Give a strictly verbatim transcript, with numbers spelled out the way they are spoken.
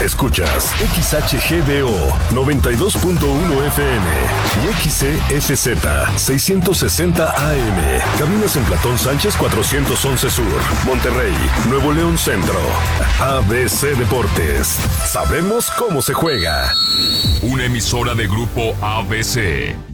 Escuchas X H G D O noventa y dos punto uno F M y X C F Z seiscientos sesenta A M. Caminos en Platón Sánchez cuatrocientos once Sur, Monterrey, Nuevo León Centro. A B C Deportes. Sabemos cómo se juega. Una emisora de Grupo A B C.